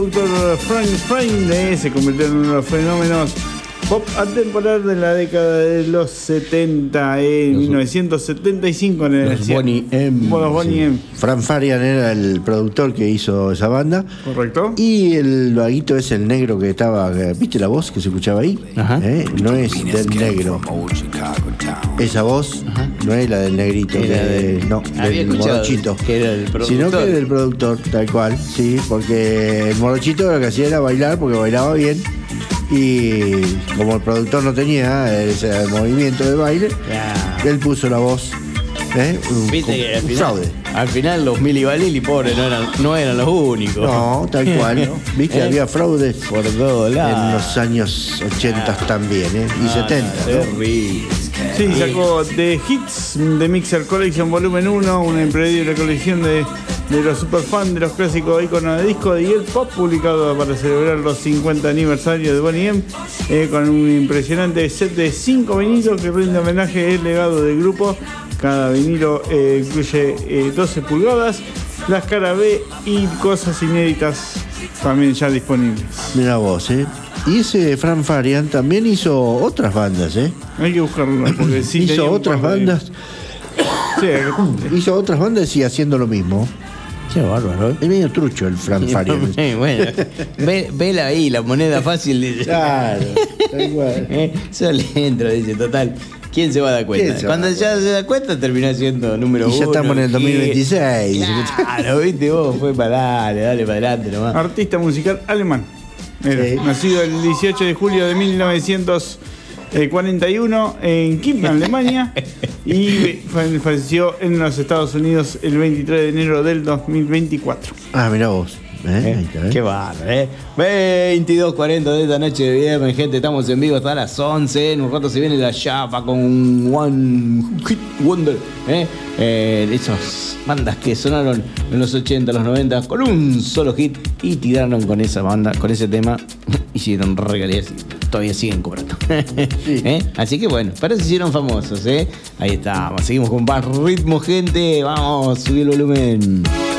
productor Frank Farian se convirtió en uno de los fenómenos pop atemporal de la década de los 70, en 1975 en el Los Boney M. Los Boney M. Frank Farian era el productor que hizo esa banda. Correcto. Y el vaguito es el negro que estaba, ¿viste la voz que se escuchaba ahí? No es del negro. Esa voz no es la del negrito, no, del morochito. Que era el productor. Sino que del productor, tal cual, sí, porque el morochito lo que hacía era bailar porque bailaba bien. Y como el productor no tenía ese movimiento de baile, él puso la voz. Viste que un fraude. Al final los Milli Vanilli, pobres, no eran los únicos. No, tal cual, ¿no? Viste, había fraudes por todos lados. En los años 80 también, y 70. Terrible. Sí, sacó The Hits de Mixer Collection Volumen 1, una imperdible colección de los superfans de los clásicos iconos de disco de el pop, publicado para celebrar los 50 aniversarios de Boney M, con un impresionante set de 5 vinilos que rinde homenaje al legado del grupo. Cada vinilo incluye 12 pulgadas, las caras B y cosas inéditas también ya disponibles. Mira vos, Y ese Frank Farian también hizo otras bandas, Hay que buscarlo, porque sí hizo otras bandas. Sí, hizo otras bandas y haciendo lo mismo. Qué bárbaro. Es medio trucho el Frank Farian. Bueno, vela ahí, la moneda fácil. Dice. Claro, da igual. Yo le entro, dice, total. ¿Quién se va a dar cuenta? Cuando ya se da cuenta, termina siendo número 1. Y ya estamos en el 2026. Claro, viste vos, fue para dale para adelante nomás. Artista musical alemán. Nacido el 18 de julio de 1941 en Kiel, Alemania, y falleció en los Estados Unidos el 23 de enero del 2024. Mirá vos. Ahí está, Qué bárbaro, 22:40 de esta noche de viernes, gente. Estamos en vivo hasta las 11. En un rato se viene la chapa con One Hit Wonder. Esas bandas que sonaron en los 80, los 90 con un solo hit y tiraron con esa banda, con ese tema. Hicieron regalías y todavía siguen cobrando. Sí. Así que bueno, para eso se hicieron famosos. Ahí estamos. Seguimos con más ritmo, gente. Vamos, subir el volumen.